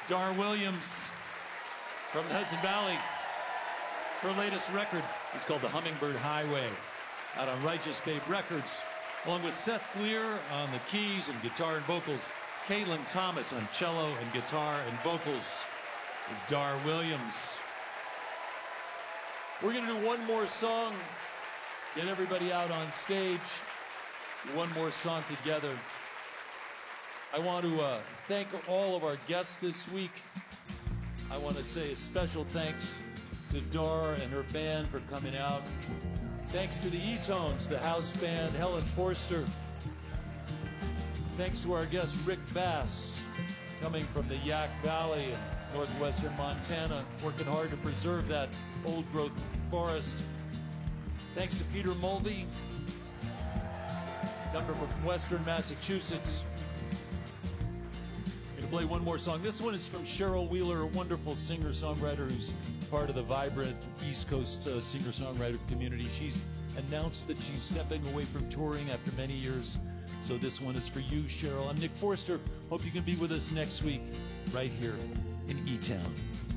Dar Williams from the Hudson Valley. Her latest record is called The Hummingbird Highway, out on Righteous Babe Records, along with Seth Clear on the keys and guitar and vocals, Caitlin Thomas on cello and guitar and vocals, with Dar Williams. We're going to do one more song, get everybody out on stage, one more song together. I want to thank all of our guests this week. I want to say a special thanks to Dar and her band for coming out. Thanks to the E-Tones, the house band, Helen Forster. Thanks to our guest Rick Bass, coming from the Yak Valley in northwestern Montana, working hard to preserve that old-growth forest. Thanks to Peter Mulvey, coming from western Massachusetts. I'm going to play one more song. This one is from Cheryl Wheeler, a wonderful singer-songwriter who's part of the vibrant East Coast singer-songwriter community. She's announced that she's stepping away from touring after many years. So this one is for you, Cheryl. I'm Nick Forster. Hope you can be with us next week right here in E-Town.